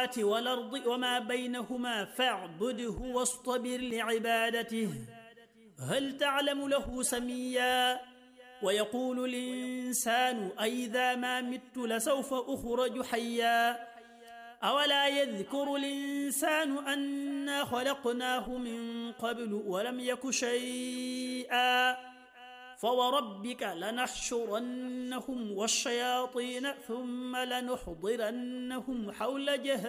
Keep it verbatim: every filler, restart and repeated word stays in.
السماوات والأرض وما بينهما فاعبده واصطبر لعبادته هل تعلم له سميا ويقول الإنسان أئذا ما مت لسوف أخرج حيا أولا يذكر الإنسان أنا خلقناه من قبل ولم يك شيئا فوربك لنحشرنهم والشياطين ثم لنحضرنهم حول جهنم